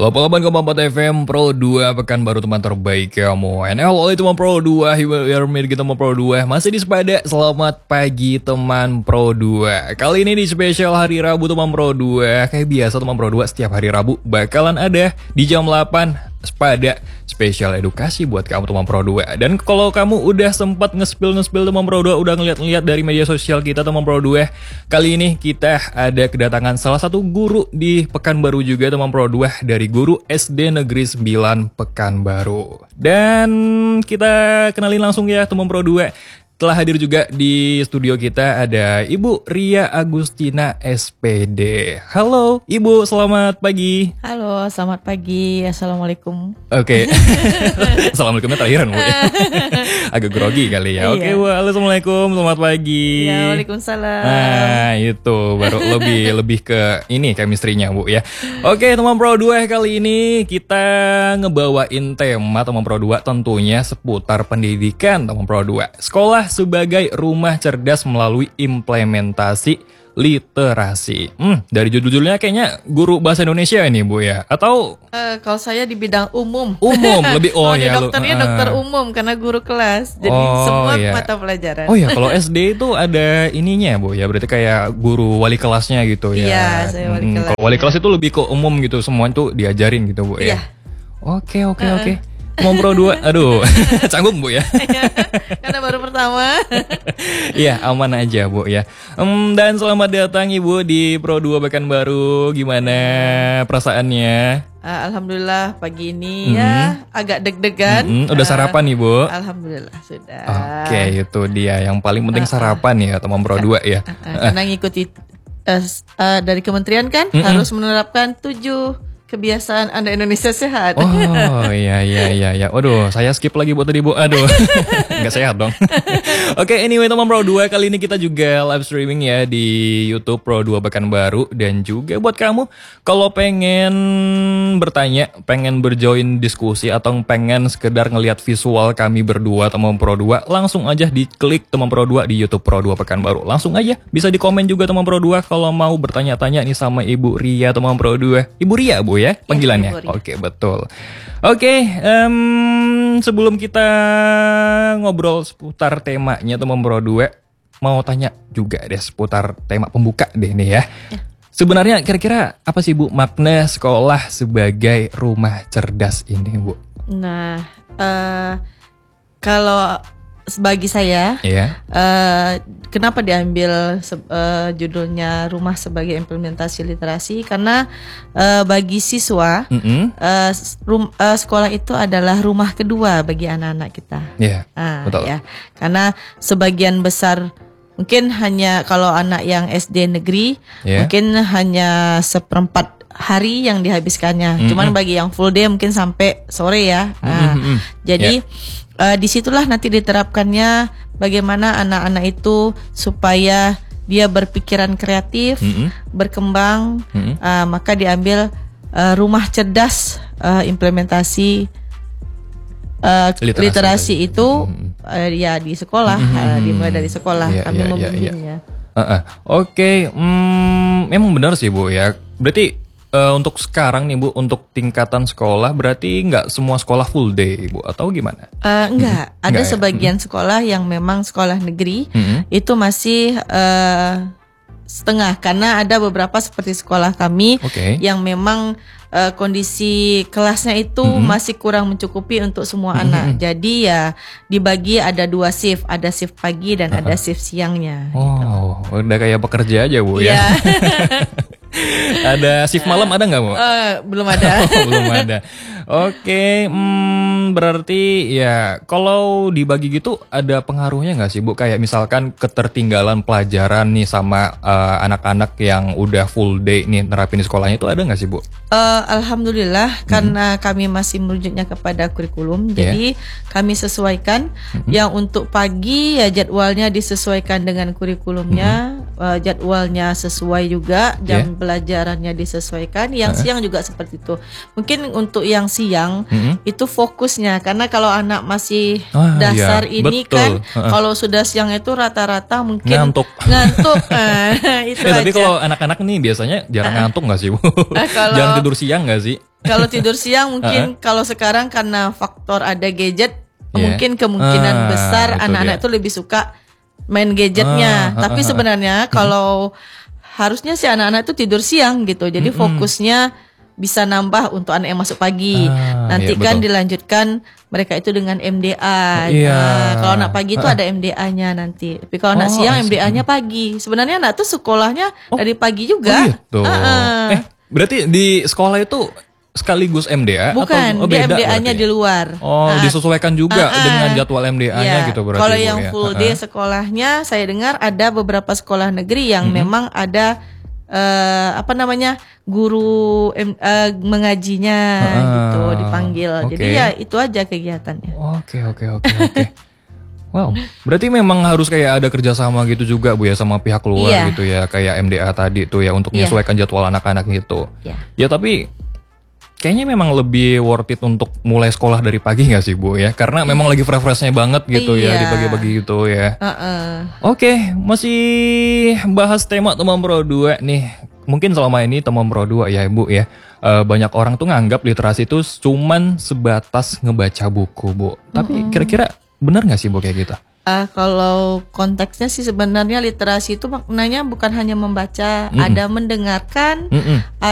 88,4 FM Pro 2 Pekanbaru teman terbaik kamu. And hello teman Pro 2, kita teman Pro 2 masih di Sepada. Selamat pagi teman Pro 2. Kali ini di spesial hari Rabu teman Pro 2. Kayak biasa teman Pro 2 setiap hari Rabu bakalan ada di jam 8 Sepada spesial edukasi buat kamu teman Pro 2. Dan kalau kamu udah sempat nge-spill teman Pro 2, udah ngeliat-ngeliat dari media sosial kita teman Pro 2, kali ini kita ada kedatangan salah satu guru di Pekanbaru juga teman Pro 2, dari guru SD Negeri 9 Pekanbaru. Dan kita kenalin langsung ya teman Pro 2. Telah hadir juga di studio kita ada Ibu Ria Agustina SPD. Halo Ibu, selamat pagi. Halo, selamat pagi. Assalamualaikum. Oke. Assalamualaikumnya terakhiran Bu. Agak grogi kali ya. Oke Bu, halo, assalamualaikum, selamat pagi. Ya, waalaikumsalam. Nah itu baru lebih ke ini chemistry-nya Bu ya. Oke teman Pro 2, kali ini kita ngebawain tema teman Pro 2 tentunya seputar pendidikan teman Pro 2. Sekolah sebagai rumah cerdas melalui implementasi literasi. Dari judul-judulnya kayaknya guru bahasa Indonesia ini Bu ya? Atau kalau saya di bidang umum. Lebih ya. Dokternya dokter umum karena guru kelas. Jadi semua mata pelajaran. Oh ya, kalau SD itu ada ininya Bu ya. Berarti kayak guru wali kelasnya gitu ya. Iya, saya wali kelas. Kalau wali kelas itu lebih ke umum gitu, semua itu diajarin gitu Bu ya. Iya. Oke. Mau Pro 2, aduh, canggung Bu ya. Karena baru pertama. Iya, aman aja Bu ya. Dan selamat datang Ibu di Pro 2 Pekanbaru. Gimana perasaannya? Alhamdulillah pagi ini ya agak deg-degan. Udah sarapan nih Bu? Alhamdulillah sudah. Oke, itu dia yang paling penting, sarapan ya teman Pro 2 ya. Karena ngikuti dari kementerian kan harus menerapkan 7 kebiasaan Anda Indonesia sehat. Oh iya. Waduh, saya skip lagi buat tadi Bu. Aduh, nggak sehat dong. Oke, anyway teman Pro 2, kali ini kita juga live streaming ya di YouTube Pro 2 Pekanbaru. Dan juga buat kamu kalau pengen bertanya, pengen berjoin diskusi, atau pengen sekedar ngelihat visual kami berdua teman Pro 2, langsung aja diklik teman Pro 2 di YouTube Pro 2 Pekanbaru. Langsung aja bisa di komen juga teman Pro 2 kalau mau bertanya-tanya nih sama Ibu Ria teman Pro 2. Ibu Ria Bu ya panggilannya. Ya, Oke, betul. Oke, sebelum kita ngobrol seputar temanya teman Pro 2, mau tanya juga deh seputar tema pembuka deh nih ya. Sebenarnya kira-kira apa sih Bu makna sekolah sebagai rumah cerdas ini Bu? Nah, kalau bagi saya, kenapa diambil judulnya rumah sebagai implementasi literasi? Karena bagi siswa, sekolah itu adalah rumah kedua bagi anak-anak kita. Betul. Ya, karena sebagian besar mungkin hanya kalau anak yang SD negeri, mungkin hanya seperempat hari yang dihabiskannya. Cuman bagi yang full day mungkin sampai sore ya. Jadi disitulah nanti diterapkannya bagaimana anak-anak itu supaya dia berpikiran kreatif, berkembang. Maka diambil rumah cerdas implementasi literasi itu ya di sekolah, dimulai dari sekolah kami membimbingnya. Oke, memang benar sih Bu ya. Berarti untuk sekarang nih Bu, untuk tingkatan sekolah berarti nggak semua sekolah full day Bu, atau gimana? Enggak, ada sebagian sekolah yang memang sekolah negeri itu masih setengah, karena ada beberapa seperti sekolah kami yang memang kondisi kelasnya itu masih kurang mencukupi untuk semua anak. Jadi ya dibagi ada 2 shift, ada shift pagi dan ada shift siangnya. Oh, gitu. Udah kayak pekerja aja Bu ya. Ada shift malam ada nggak Bu? Belum ada. Belum ada. Oke, berarti ya kalau dibagi gitu ada pengaruhnya nggak sih Bu? Kayak misalkan ketertinggalan pelajaran nih sama anak-anak yang udah full day nih nerapin di sekolahnya, itu ada nggak sih Bu? Alhamdulillah karena kami masih merujuknya kepada kurikulum, jadi kami sesuaikan. Yang untuk pagi ya jadwalnya disesuaikan dengan kurikulumnya, jadwalnya sesuai juga, jam pelajarannya disesuaikan. Yang siang juga seperti itu. Mungkin untuk yang siang itu fokusnya, karena kalau anak masih dasar ini betul. Kan kalau sudah siang itu rata-rata mungkin ngantuk. Itu tapi kalau anak-anak nih biasanya jarang ngantuk nggak sih Bu? Jarang tidur siang nggak sih? Kalau tidur siang mungkin kalau sekarang karena faktor ada gadget, mungkin kemungkinan besar anak-anak itu lebih suka main gadgetnya. Tapi sebenarnya kalau harusnya si anak-anak itu tidur siang gitu. Jadi fokusnya bisa nambah untuk anak yang masuk pagi. Nanti kan dilanjutkan mereka itu dengan MDA. Kalau anak pagi itu ada MDA-nya nanti. Tapi kalau anak siang MDA-nya pagi. Sebenarnya anak tuh sekolahnya dari pagi juga. Gitu. Berarti di sekolah itu sekaligus MDA? Bukan, atau di beda MDA-nya di luar. Disesuaikan juga dengan jadwal MDA-nya gitu berarti. Kalau yang full day sekolahnya, saya dengar ada beberapa sekolah negeri yang memang ada guru mengajinya gitu dipanggil. Jadi ya itu aja kegiatannya. Oke. Wow, berarti memang harus kayak ada kerjasama gitu juga Bu ya sama pihak luar gitu ya, kayak MDA tadi tuh ya untuk menyesuaikan jadwal anak-anak gitu. Ya tapi kayaknya memang lebih worth it untuk mulai sekolah dari pagi gak sih Bu ya? Karena memang lagi fresh-freshnya banget gitu ya dibagi-bagi gitu ya. Oke, masih bahas tema teman Pro 2 nih. Mungkin selama ini teman Pro 2 ya Bu ya, banyak orang tuh nganggap literasi itu cuman sebatas ngebaca buku Bu. Tapi kira-kira benar gak sih Bu kayak gitu? Kalau konteksnya sih sebenarnya literasi itu maknanya bukan hanya membaca, ada mendengarkan,